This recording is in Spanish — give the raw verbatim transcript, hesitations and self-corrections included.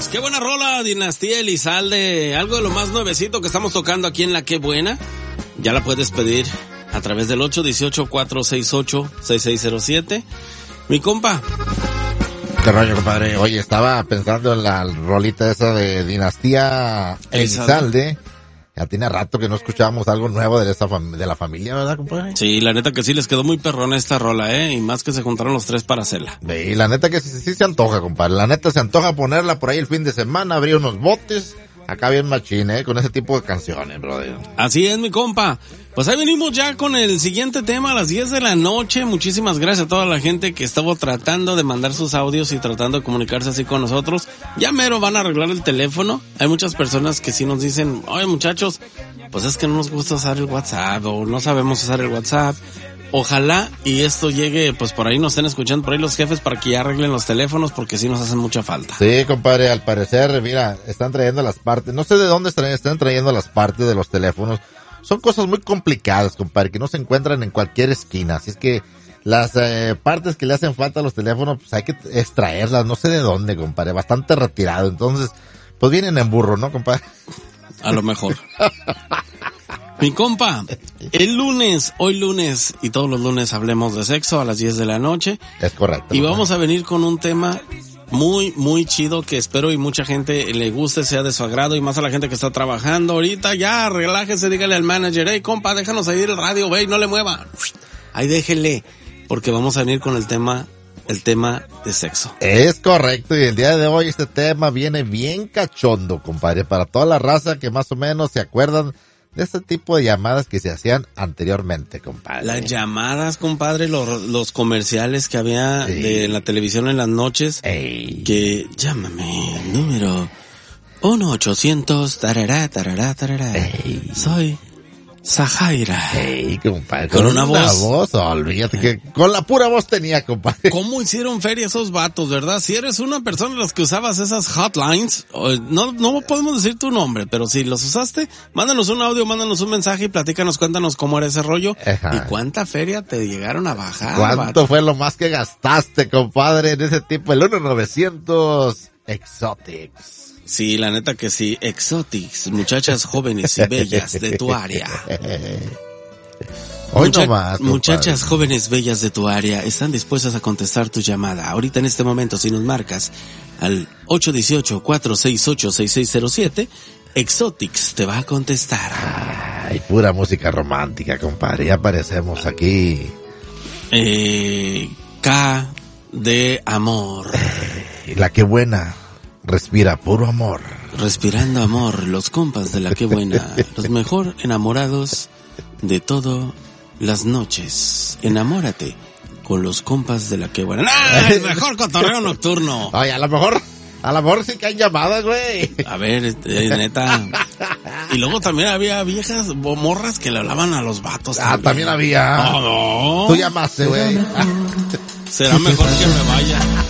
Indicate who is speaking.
Speaker 1: Pues qué buena rola, Dinastía Elizalde. Algo de lo más nuevecito que estamos tocando aquí en La Qué Buena. Ya la puedes pedir a través del ocho uno ocho, cuatro seis ocho, seis seis cero siete. Mi compa.
Speaker 2: ¿Qué rollo, compadre? Oye, estaba pensando en la rolita esa de Dinastía Elizalde. Ya tiene rato que no escuchábamos algo nuevo de esa fam- de la familia, ¿verdad, compadre?
Speaker 1: Sí, la neta que sí, les quedó muy perrona esta rola, ¿eh? Y más que se juntaron los tres para hacerla.
Speaker 2: Sí, la neta que sí, sí se antoja, compadre. La neta se antoja ponerla por ahí el fin de semana, abrir unos botes. Acá bien machín, ¿eh? Con ese tipo de canciones, brother.
Speaker 1: Así es, mi compa. Pues ahí venimos ya con el siguiente tema a las diez de la noche. Muchísimas gracias a toda la gente que estuvo tratando de mandar sus audios y tratando de comunicarse así con nosotros. Ya mero van a arreglar el teléfono. Hay muchas personas que sí nos dicen, oye muchachos, pues es que no nos gusta usar el WhatsApp o no sabemos usar el WhatsApp. Ojalá y esto llegue, pues por ahí nos estén escuchando, por ahí los jefes para que ya arreglen los teléfonos porque sí nos hacen mucha falta.
Speaker 2: Sí, compadre, al parecer, mira, están trayendo las partes, no sé de dónde están, están trayendo las partes de los teléfonos. Son cosas muy complicadas, compadre, que no se encuentran en cualquier esquina. Así es que las eh, partes que le hacen falta a los teléfonos, pues hay que extraerlas, no sé de dónde, compadre, bastante retirado. Entonces, pues vienen en burro, ¿no, compadre?
Speaker 1: A lo mejor. Mi compa, el lunes, hoy lunes y todos los lunes hablemos de sexo a las diez de la noche.
Speaker 2: Es correcto.
Speaker 1: Y vamos a venir con un tema muy, muy chido que espero y mucha gente le guste, sea de su agrado y más a la gente que está trabajando ahorita. Ya, relájese, dígale al manager, hey compa, déjanos ahí el radio, ve, no le mueva. Ahí déjele, porque vamos a venir con el tema, el tema de sexo.
Speaker 2: Es correcto, y el día de hoy este tema viene bien cachondo, compadre, para toda la raza que más o menos se acuerdan de este tipo de llamadas que se hacían anteriormente, compadre.
Speaker 1: Las llamadas, compadre, los, los comerciales que había sí. de la televisión en las noches.
Speaker 2: Ey.
Speaker 1: Que llámame, número uno ochocientos, tarará, tarará, tarará. Ey. Soy Sahaira.
Speaker 2: Ey, compadre.
Speaker 1: Con, con una, una voz.
Speaker 2: voz, olvídate que con la pura voz tenía, compadre.
Speaker 1: ¿Cómo hicieron feria esos vatos, verdad? Si eres una persona de las que usabas esas hotlines, no, no podemos decir tu nombre, pero si los usaste, mándanos un audio, mándanos un mensaje y platícanos, cuéntanos cómo era ese rollo. Ajá. Y cuánta feria te llegaron a bajar.
Speaker 2: ¿Cuánto
Speaker 1: vato?
Speaker 2: fue lo más que gastaste, compadre, en ese tipo? El uno novecientos Exotics.
Speaker 1: Sí, la neta que sí. Exotics, muchachas jóvenes y bellas de tu área.
Speaker 2: Hoy
Speaker 1: Mucha-
Speaker 2: no más,
Speaker 1: muchachas jóvenes bellas de tu área están dispuestas a contestar tu llamada. Ahorita en este momento, si nos marcas al ocho uno ocho, cuatro seis ocho, seis seis cero siete, Exotics te va a contestar.
Speaker 2: Ay, pura música romántica, compadre. Ya aparecemos aquí.
Speaker 1: Eh, K de amor.
Speaker 2: Eh, la que buena. Respira puro amor.
Speaker 1: Respirando amor, los compas de la que buena, los mejor enamorados de todo las noches. Enamórate con los compas de la que buena. ¡Ah! El mejor cotorreo nocturno.
Speaker 2: Ay, a lo mejor, a lo mejor sí que hay llamadas, güey.
Speaker 1: A ver, este, neta. Y luego también había viejas morras que le hablaban a los vatos.
Speaker 2: Ah, también había.
Speaker 1: Oh, no.
Speaker 2: Tú llamaste, güey.
Speaker 1: Será mejor que me vaya.